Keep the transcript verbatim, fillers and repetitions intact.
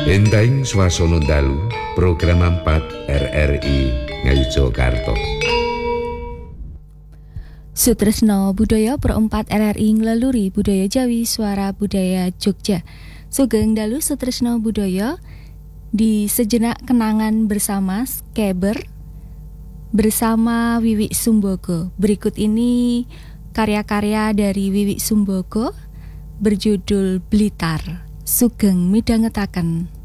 Entahing swasana dalu program empat R R I Ngayogyakarta. Sutresna budaya Pro empat R R I nglaluri budaya Jawi Suara Budaya Jogja. Sugeng dalu sutresna budaya di sejenak kenangan bersama Skeber bersama Wiwik Sumbogo. Berikut ini karya-karya dari Wiwik Sumbogo berjudul Blitar. Sugeng midhangetaken.